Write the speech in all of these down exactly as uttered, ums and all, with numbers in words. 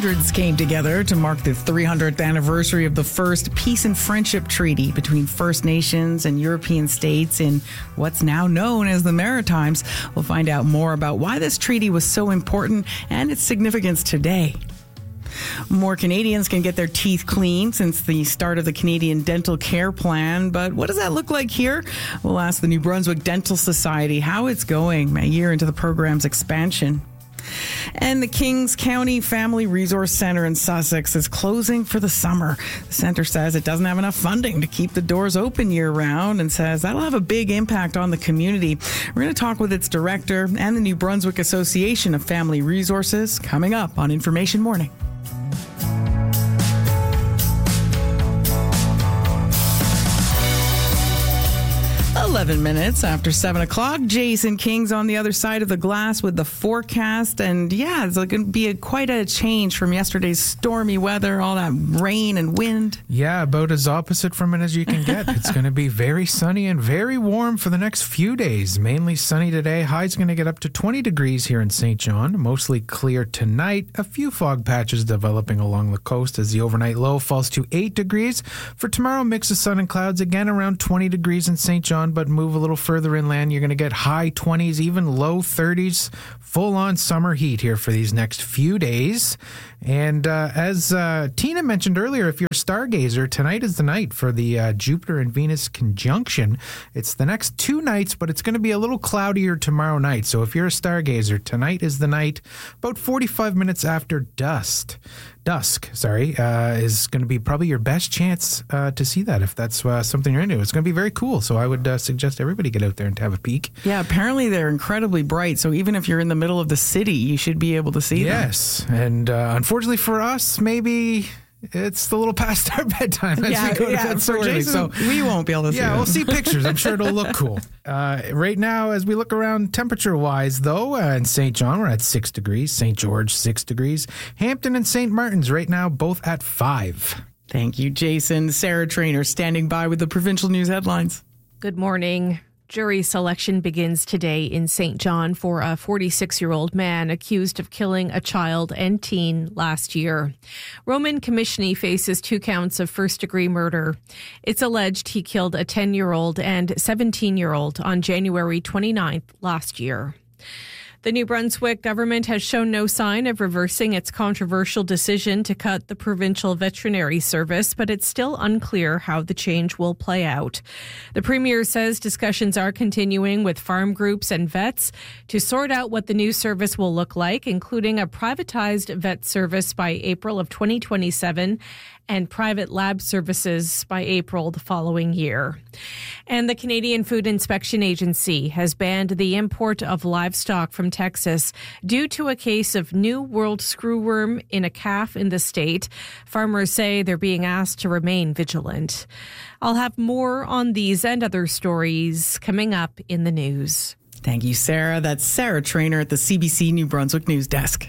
Hundreds came together to mark the three hundredth anniversary of the first Peace and Friendship Treaty between First Nations and European states in what's now known as the Maritimes. We'll find out more about why this treaty was so important and its significance today. More Canadians can get their teeth cleaned since the start of the Canadian Dental Care Plan. But what does that look like here? We'll ask the New Brunswick Dental Society how it's going a year into the program's expansion. And the Kings County Family Resource Centre in Sussex is closing for the summer. The centre says it doesn't have enough funding to keep the doors open year-round and says that'll have a big impact on the community. We're going to talk with its director and the New Brunswick Association of Family Resources coming up on Information Morning. eleven minutes after seven o'clock. Jason King's on the other side of the glass with the forecast. And yeah, it's going to be a, quite a change from yesterday's stormy weather, all that rain and wind. Yeah, about as opposite from it as you can get. It's going to be very sunny and very warm for the next few days. Mainly sunny today. High's going to get up to twenty degrees here in Saint John. Mostly clear tonight. A few fog patches developing along the coast as the overnight low falls to eight degrees. For tomorrow, mix of sun and clouds again around twenty degrees in Saint John, but move a little further inland. You're going to get high twenties, even low thirties, full-on summer heat here for these next few days. And uh, as uh, Tina mentioned earlier, if you're a stargazer, tonight is the night for the uh, Jupiter and Venus conjunction. It's the next two nights, but it's going to be a little cloudier tomorrow night. So if you're a stargazer, tonight is the night, about forty-five minutes after dusk. Dusk, sorry, uh, is going to be probably your best chance uh, to see that if that's uh, something you're into. It's going to be very cool, so I would uh, suggest everybody get out there and have a peek. Yeah, apparently they're incredibly bright, so even if you're in the middle of the city, you should be able to see yes. them. Yes, and uh, unfortunately for us, maybe it's a little past our bedtime as yeah, we go yeah, to bed so for early. Jason, So we won't be able to see Yeah, them. we'll see pictures. I'm sure it'll look cool. Uh, right now, as we look around temperature-wise, though, uh, in Saint John, we're at six degrees. Saint George, six degrees. Hampton and Saint Martin's right now, both at five. Thank you, Jason. Sarah Trainer standing by with the Provincial News headlines. Good morning. Jury selection begins today in Saint John for a forty-six-year-old man accused of killing a child and teen last year. Roman Commissioni faces two counts of first-degree murder. It's alleged he killed a ten-year-old and seventeen-year-old on January twenty-ninth last year. The New Brunswick government has shown no sign of reversing its controversial decision to cut the provincial veterinary service, but it's still unclear how the change will play out. The Premier says discussions are continuing with farm groups and vets to sort out what the new service will look like, including a privatized vet service by April of twenty twenty-seven and private lab services by April the following year. And the Canadian Food Inspection Agency has banned the import of livestock from Texas due to a case of New World screwworm in a calf in the state. Farmers say they're being asked to remain vigilant. I'll have more on these and other stories coming up in the news. Thank you, Sarah. That's Sarah Trainer at the C B C New Brunswick News Desk.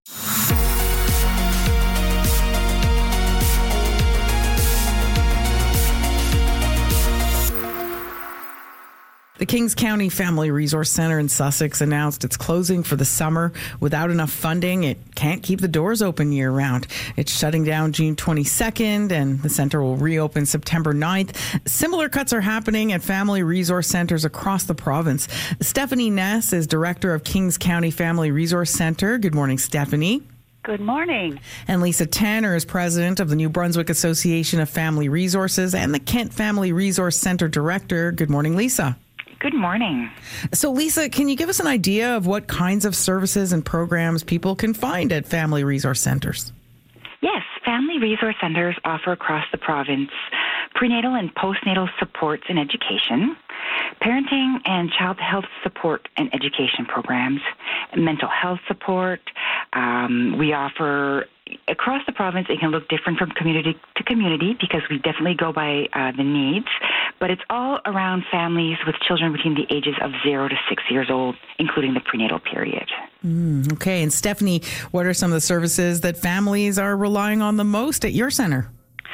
The Kings County Family Resource Centre in Sussex announced it's closing for the summer. Without enough funding, it can't keep the doors open year-round. It's shutting down June twenty-second, and the centre will reopen September ninth. Similar cuts are happening at family resource centres across the province. Stephanie Ness is Director of Kings County Family Resource Centre. Good morning, Stephanie. Good morning. And Lisa Tanner is president of the New Brunswick Association of Family Resources and the Kent Family Resource Centre Director. Good morning, Lisa. Good morning. So, Lisa, can you give us an idea of what kinds of services and programs people can find at family resource centers? Yes, family resource centers offer across the province prenatal and postnatal supports and education, parenting and child health support and education programs, mental health support. Um, we offer across the province. It can look different from community to community because we definitely go by uh, the needs, but it's all around families with children between the ages of zero to six years old, including the prenatal period. Mm, okay. And Stephanie, what are some of the services that families are relying on the most at your center?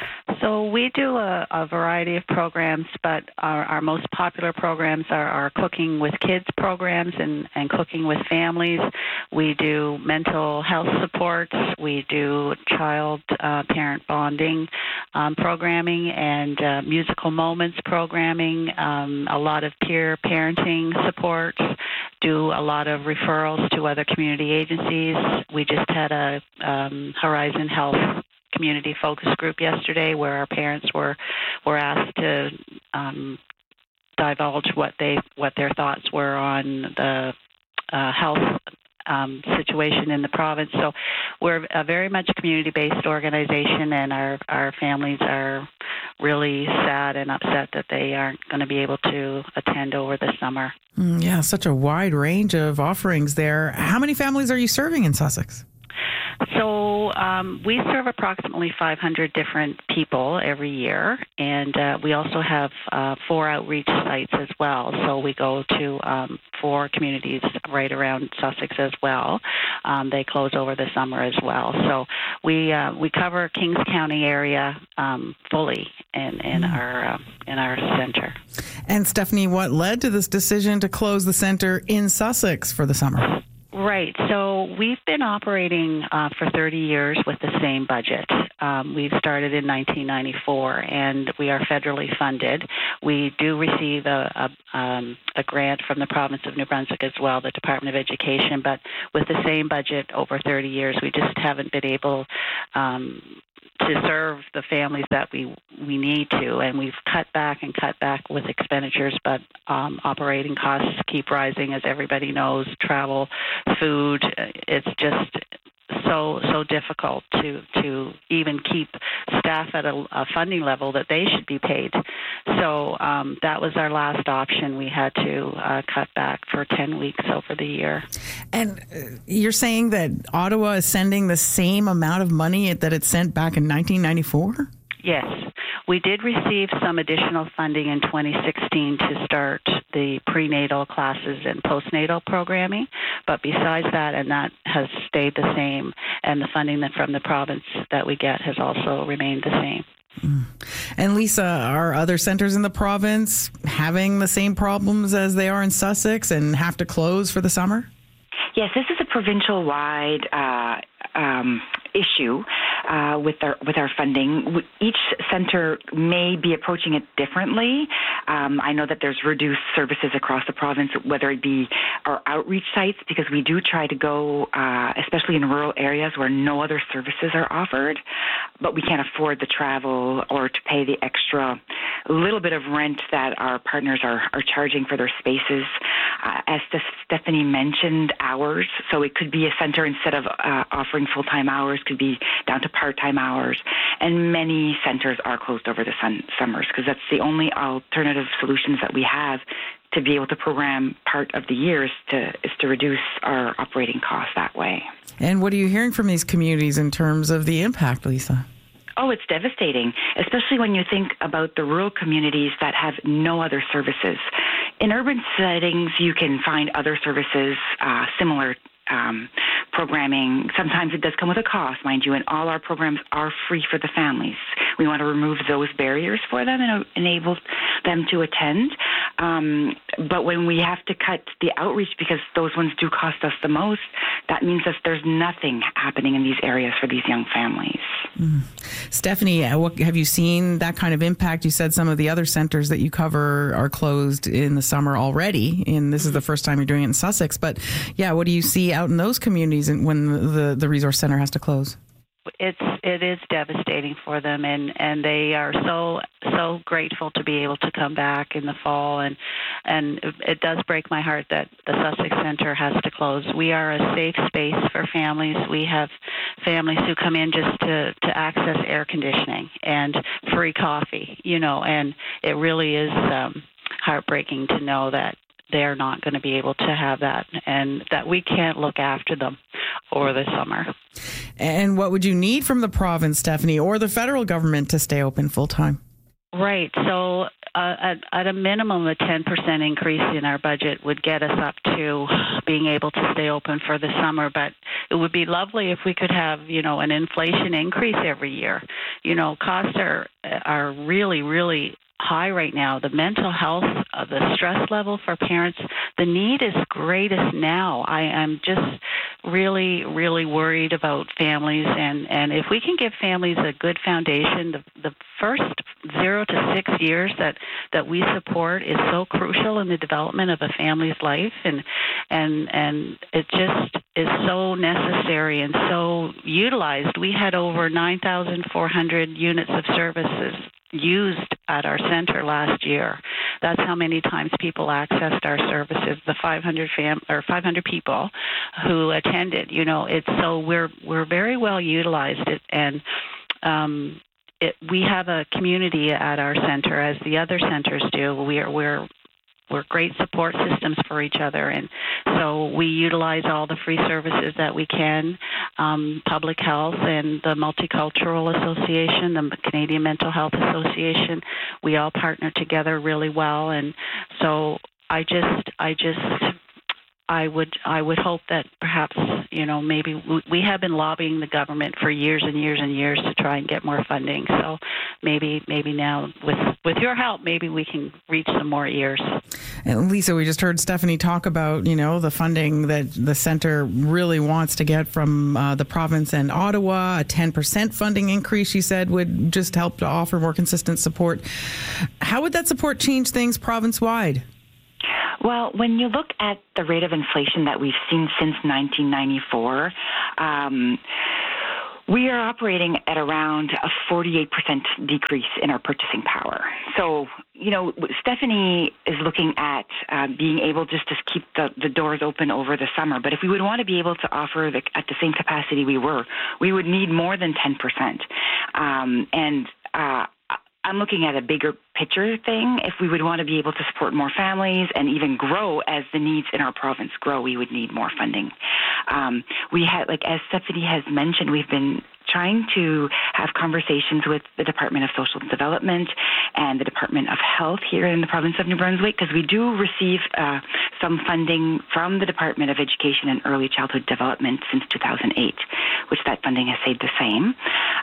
So we do a, a variety of programs, but our, our most popular programs are our Cooking with Kids programs and, and Cooking with Families. We do mental health supports. We do child-parent uh, bonding um, programming and uh, musical moments programming, um, a lot of peer parenting supports, do a lot of referrals to other community agencies. We just had a um, Horizon Health community focus group yesterday where our parents were were asked to um, divulge what they what their thoughts were on the uh, health um, situation in the province. So we're a very much community-based organization, and our, our families are really sad and upset that they aren't going to be able to attend over the summer. Mm, yeah, such a wide range of offerings there. How many families are you serving in Sussex? So um, we serve approximately five hundred different people every year, and uh, we also have uh, four outreach sites as well. So we go to um, four communities right around Sussex as well. Um, they close over the summer as well. So we uh, we cover Kings County area um, fully in, in mm. our uh, in our center. And Stephanie, what led to this decision to close the center in Sussex for the summer? Right. So we've been operating uh, for thirty years with the same budget. Um, we started in nineteen ninety-four, and we are federally funded. We do receive a, a, um, a grant from the province of New Brunswick as well, the Department of Education. But with the same budget over thirty years, we just haven't been able um, to serve the families that we we need to, and we've cut back and cut back with expenditures, but um, operating costs keep rising, as everybody knows. Travel, food, it's just so so difficult to to even keep staff at a, a funding level that they should be paid. So um, that was our last option. We had to uh, cut back for ten weeks over the year. And uh, you're saying that Ottawa is sending the same amount of money that it sent back in nineteen ninety-four? Yes. We did receive some additional funding in twenty sixteen to start the prenatal classes and postnatal programming, but besides that, and that has stayed the same, and the funding that from the province that we get has also remained the same. Mm. And Lisa, are other centres in the province having the same problems as they are in Sussex and have to close for the summer? Yes, this is a provincial-wide uh, um, issue uh, with our with our funding. Each center may be approaching it differently. Um, I know that there's reduced services across the province, whether it be our outreach sites, because we do try to go, uh, especially in rural areas where no other services are offered, but we can't afford the travel or to pay the extra little bit of rent that our partners are, are charging for their spaces. Uh, as Stephanie mentioned, hours. So it could be a center, instead of uh, offering full-time hours, could be down to part-time hours. And many centers are closed over the sun, summers because that's the only alternative solutions that we have to be able to program part of the year is to, is to reduce our operating costs that way. And what are you hearing from these communities in terms of the impact, Lisa? Oh, it's devastating, especially when you think about the rural communities that have no other services. In urban settings, you can find other services uh, similar um, programming. Sometimes it does come with a cost, mind you, and all our programs are free for the families. We want to remove those barriers for them and enable them to attend. Um, but when we have to cut the outreach because those ones do cost us the most, that means that there's nothing happening in these areas for these young families. Mm. Stephanie, what, have you seen that kind of impact? You said some of the other centers that you cover are closed in the summer already, and this is the first time you're doing it in Sussex. But yeah, what do you see out in those communities when the, the resource center has to close? It's it is devastating for them, and, and they are so so grateful to be able to come back in the fall, and and it does break my heart that the Sussex Center has to close. We are a safe space for families. We have families who come in just to, to access air conditioning and free coffee, you know, and it really is um, heartbreaking to know that they're not going to be able to have that, and that we can't look after them over the summer. And what would you need from the province, Stephanie, or the federal government to stay open full time? Right. So uh, at, at a minimum, a ten percent increase in our budget would get us up to being able to stay open for the summer. But it would be lovely if we could have, you know, an inflation increase every year. you know, costs are are really, really high right now. The mental health, uh, the stress level for parents, the need is greatest now. I am just really, really worried about families, and, and if we can give families a good foundation, the, the first zero to six years that, that we support is so crucial in the development of a family's life, and and and it just is so necessary and so utilized. We had over nine thousand four hundred units of services used at our center last year. That's how many times people accessed our services. The five hundred fam or five hundred people who attended. You know, it's so we're we're very well utilized, it, and um, it, we have a community at our center, as the other centers do. We are we're We're great support systems for each other, and so we utilize all the free services that we can. Um, Public Health and the Multicultural Association, the Canadian Mental Health Association, we all partner together really well, and so I just, I just, I would, I would hope that perhaps, you know, maybe we have been lobbying the government for years and years and years to try and get more funding. So maybe, maybe now with with your help, maybe we can reach some more ears. And Lisa, we just heard Stephanie talk about, you know, the funding that the center really wants to get from uh, the province and Ottawa. A ten percent funding increase, she said, would just help to offer more consistent support. How would that support change things province-wide? Well, when you look at the rate of inflation that we've seen since nineteen ninety-four, um, we are operating at around a forty-eight percent decrease in our purchasing power. So, you know, Stephanie is looking at uh, being able just to keep the, the doors open over the summer. But if we would want to be able to offer the, at the same capacity we were, we would need more than ten percent. Um, and uh, I'm looking at a bigger picture thing. If we would want to be able to support more families and even grow as the needs in our province grow, we would need more funding. Um, we had, like as Stephanie has mentioned, we've been trying to have conversations with the Department of Social Development and the Department of Health here in the province of New Brunswick, because we do receive uh, some funding from the Department of Education and Early Childhood Development since two thousand eight, which that funding has stayed the same.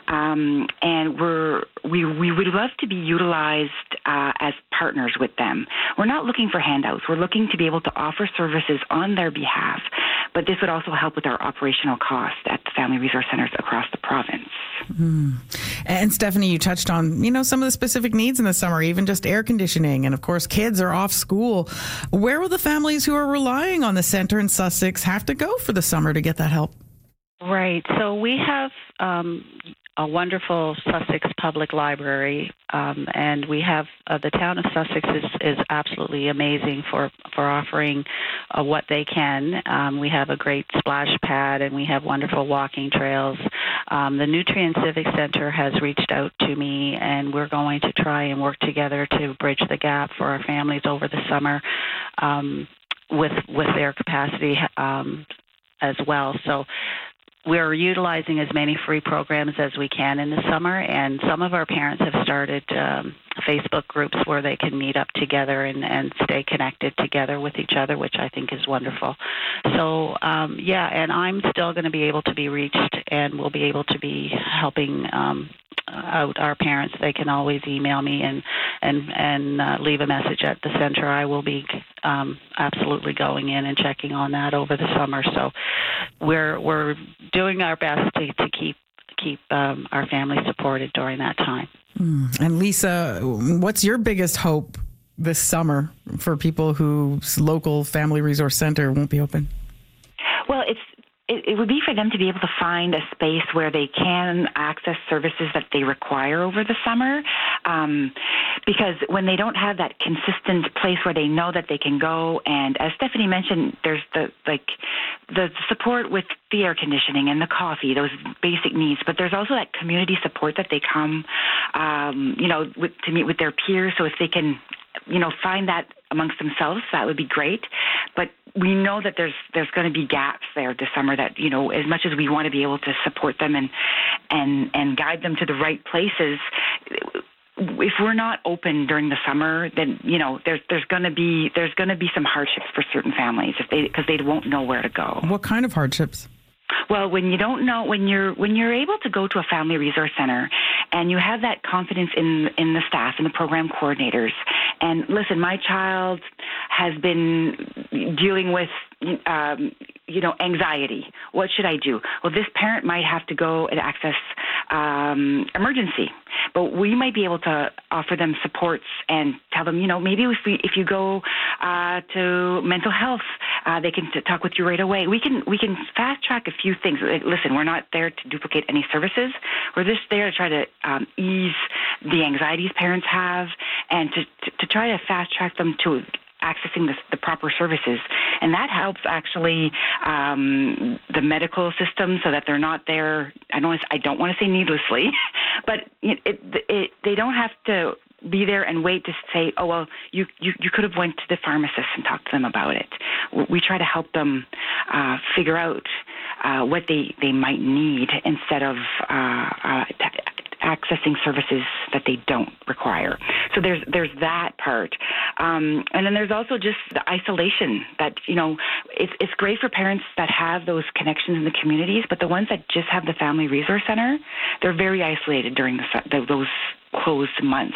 Um, and we're, we, we would love to be utilized uh, as partners with them. We're not looking for handouts. We're looking to be able to offer services on their behalf, but this would also help with our operational costs at the Family Resource Centers across the province. Mm. And Stephanie, you touched on, you know, some of the specific needs in the summer, even just air conditioning. And of course, kids are off school. Where will the families who are relying on the center in Sussex have to go for the summer to get that help? Right. So we have um, a wonderful Sussex Public Library, um, and we have uh, the town of Sussex is, is absolutely amazing for, for offering uh, what they can. Um, we have a great splash pad, and we have wonderful walking trails. Um, the Nutrien Civic Center has reached out to me, and we're going to try and work together to bridge the gap for our families over the summer um, with with their capacity um, as well. So we're utilizing as many free programs as we can in the summer, and some of our parents have started um, Facebook groups where they can meet up together and, and stay connected together with each other, which I think is wonderful. So, um, yeah, and I'm still going to be able to be reached, and we'll be able to be helping um, out our parents. They can always email me and and and uh, leave a message at the center. I will be um, absolutely going in and checking on that over the summer. So we're we're doing our best to, to keep keep um, our families supported during that time. Mm. And Lisa, what's your biggest hope this summer for people whose local family resource center won't be open? Well, it's It, it would be for them to be able to find a space where they can access services that they require over the summer, um, because when they don't have that consistent place where they know that they can go, and as Stephanie mentioned, there's the like the support with the air conditioning and the coffee, those basic needs, but there's also that community support that they come, um, you know, with, to meet with their peers. So if they can, you know, find that amongst themselves, that would be great. But we know that there's there's going to be gaps there this summer that, you know, as much as we want to be able to support them and and and guide them to the right places, if we're not open during the summer, then, you know, there's there's going to be there's going to be some hardships for certain families if they because they won't know where to go. What kind of hardships? Well, when you don't know, when you're when you're able to go to a family resource center and you have that confidence in in the staff and the program coordinators. And listen, my child has been dealing with, um, you know, anxiety. What should I do? Well, this parent might have to go and access um, emergency, but we might be able to offer them supports and tell them, you know, maybe if we, if you go uh, to mental health, uh, they can t- talk with you right away. We can we can fast track a few things. Listen, we're not there to duplicate any services. We're just there to try to um, ease the anxieties parents have and to, to, to try to fast track them to accessing the, the proper services. And that helps actually um, the medical system so that they're not there. I don't, I don't want to say needlessly, but it, it, it, they don't have to be there and wait to say, oh, well, you, you, you could have went to the pharmacist and talked to them about it. We try to help them uh, figure out uh, what they, they might need instead of uh, uh, accessing services that they don't require. So there's there's that part. Um, and then there's also just the isolation that, you know, it's it's great for parents that have those connections in the communities, but the ones that just have the Family Resource Center, they're very isolated during the, the, those closed months.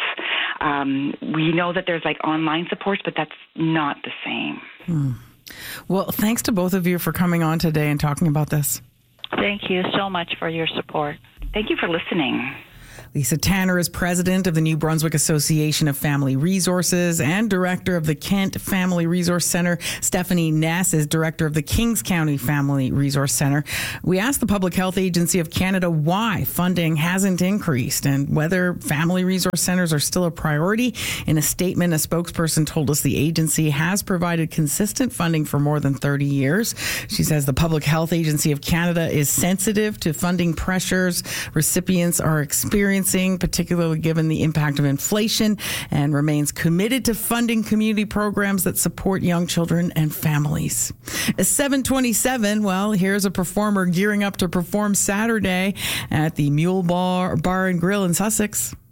Um, we know that there's like online supports, but that's not the same. Hmm. Well, thanks to both of you for coming on today and talking about this. Thank you so much for your support. Thank you for listening. Lisa Tanner is president of the New Brunswick Association of Family Resources and director of the Kent Family Resource Center. Stephanie Ness is director of the Kings County Family Resource Center. We asked the Public Health Agency of Canada why funding hasn't increased and whether family resource centers are still a priority. In a statement, a spokesperson told us the agency has provided consistent funding for more than thirty years. She says the Public Health Agency of Canada is sensitive to funding pressures recipients are experiencing, particularly given the impact of inflation, and remains committed to funding community programs that support young children and families. seven twenty-seven, well, here's a performer gearing up to perform Saturday at the Mule Bar, Bar and Grill in Sussex.